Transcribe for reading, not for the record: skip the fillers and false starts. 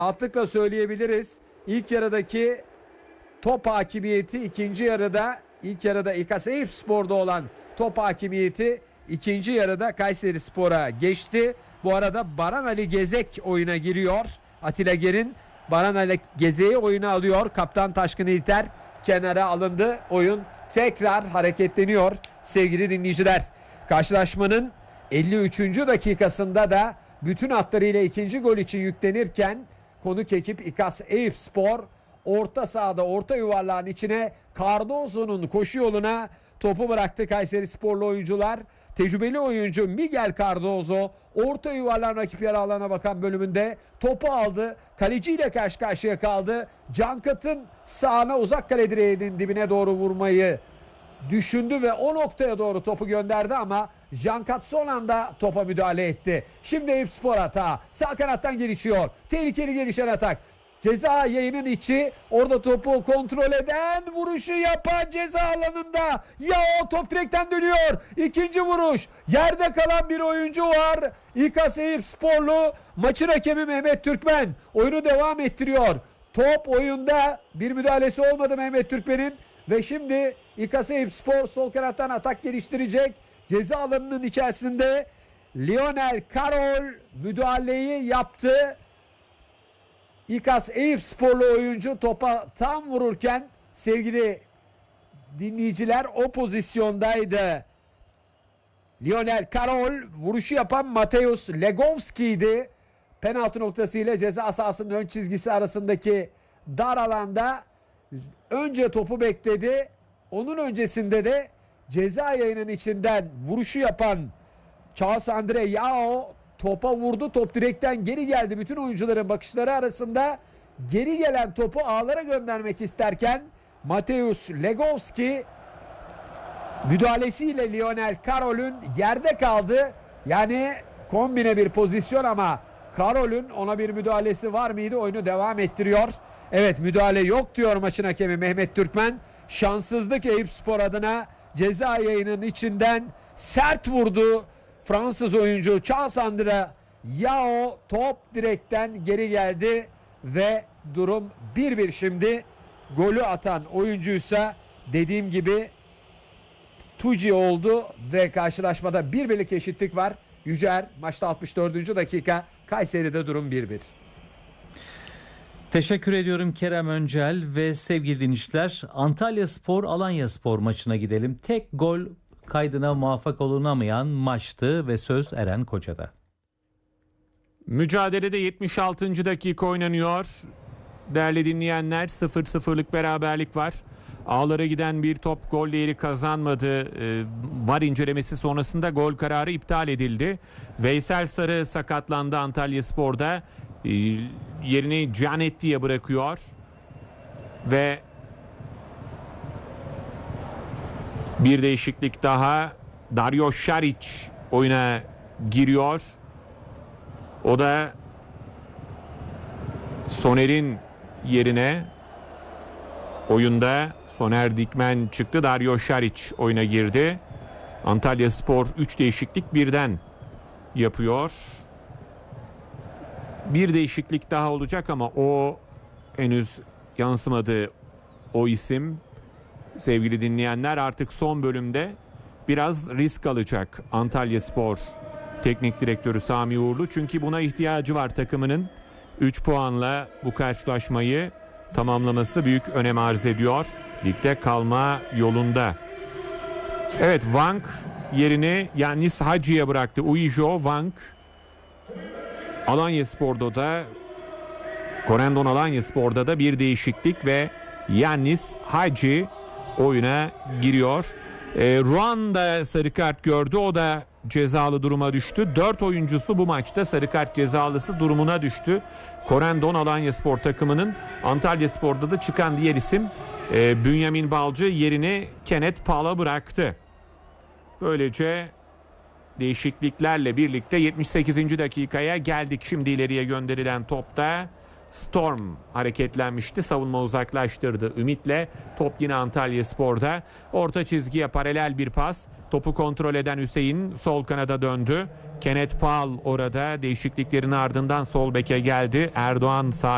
rahatlıkla söyleyebiliriz. İlk yarıdaki top hakimiyeti ilk yarıda İKAS Eyüpspor'da olan top hakimiyeti ikinci yarıda Kayserispor'a geçti. Bu arada Baran Ali Gezek oyuna giriyor. Atilla Ger'in Baran Ali Gezek'i oyuna alıyor. Kaptan Taşkın İlter kenara alındı. Oyun tekrar hareketleniyor sevgili dinleyiciler. Karşılaşmanın 53. dakikasında da bütün hatlarıyla ikinci gol için yüklenirken konuk ekip İKAS Eyüpspor orta sahada orta yuvarlağın içine Cardozo'nun koşu yoluna topu bıraktı Kayserisporlu oyuncular. Tecrübeli oyuncu Miguel Cardozo orta yuvarlağın rakip yarı alana bakan bölümünde topu aldı. Kaleciyle karşı karşıya kaldı. Cankat'ın sağına uzak kale direğinin dibine doğru vurmayı düşündü ve o noktaya doğru topu gönderdi ama Cankat son anda topa müdahale etti. Şimdi Eyüpspor hata. Sağ kanattan gelişiyor. Tehlikeli gelişen atak. Ceza yayının içi, orada topu kontrol eden, vuruşu yapan ceza alanında. Ya o top direkten dönüyor. İkinci vuruş. Yerde kalan bir oyuncu var. İKAS Eyüpsporlu maçın hakemi Mehmet Türkmen oyunu devam ettiriyor. Top oyunda, bir müdahalesi olmadı Mehmet Türkmen'in ve şimdi İKAS Eyüpspor sol kanattan atak geliştirecek. Ceza alanının içerisinde Lionel Karol müdahaleyi yaptı. İKAS Eyüpsporlu oyuncu topa tam vururken sevgili dinleyiciler o pozisyondaydı. Lionel Karol, vuruşu yapan Mateusz Legowski'ydi. Penaltı noktası ile ceza sahasının ön çizgisi arasındaki dar alanda önce topu bekledi. Onun öncesinde de ceza yayının içinden vuruşu yapan Charles Andre Yao topa vurdu. Top direkten geri geldi. Bütün oyuncuların bakışları arasında geri gelen topu ağlara göndermek isterken Mateusz Legowski müdahalesiyle Lionel Karol'ün yerde kaldı. Yani kombine bir pozisyon ama Karol'ün ona bir müdahalesi var mıydı? Oyunu devam ettiriyor. Evet, müdahale yok diyor maçın hakemi Mehmet Türkmen. Şanssızlık Eyüpspor adına. Ceza yayının içinden sert vurdu Fransız oyuncu Charles Andre Yao. Top direkten geri geldi ve durum 1-1 şimdi. Golü atan oyuncuysa dediğim gibi Tuci oldu ve karşılaşmada 1-1'lik eşitlik var. Yücer, maçta 64. dakika, Kayseri'de durum 1-1. Teşekkür ediyorum Kerem Öncel ve sevgili dinleyiciler, Antalyaspor Alanyaspor maçına gidelim. Tek gol kaydına muvaffak olunamayan maçtı ve söz Eren Koca'da. Mücadelede 76. dakika oynanıyor. Değerli dinleyenler, 0-0'lık beraberlik var. Ağlara giden bir top gol değeri kazanmadı. VAR incelemesi sonrasında gol kararı iptal edildi. Veysel Sarı sakatlandı Antalyaspor'da. Yerini Gianetti'ye bırakıyor. Ve bir değişiklik daha. Dario Šarić oyuna giriyor. O da Soner'in yerine oyunda Soner Dikmen çıktı. Dario Šarić oyuna girdi. Antalyaspor 3 değişiklik birden yapıyor. Bir değişiklik daha olacak ama o henüz yansımadı, o isim. Sevgili dinleyenler, artık son bölümde biraz risk alacak Antalyaspor Teknik Direktörü Sami Uğurlu. Çünkü buna ihtiyacı var takımının. 3 puanla bu karşılaşmayı tamamlaması büyük önem arz ediyor. Ligde kalma yolunda. Evet, Wang yerini Yannis Hacı'ya bıraktı. Uijo Wang. Alanyaspor'da da, Corendon Alanyaspor'da da bir değişiklik ve Yannis Hacı oyuna giriyor. Ruanda sarı kart gördü. O da cezalı duruma düştü. 4 oyuncusu bu maçta sarı kart cezalısı durumuna düştü. Corendon Alanyaspor takımının. Antalyaspor'da da çıkan diğer isim Bünyamin Balcı yerini Kenneth Paul'a bıraktı. Böylece değişikliklerle birlikte 78. dakikaya geldik. Şimdi ileriye gönderilen topta Storm hareketlenmişti. Savunma uzaklaştırdı Ümit'le. Top yine Antalyaspor'da. Orta çizgiye paralel bir pas. Topu kontrol eden Hüseyin sol kanada döndü. Kenneth Paul orada değişikliklerin ardından sol beke geldi. Erdoğan sağ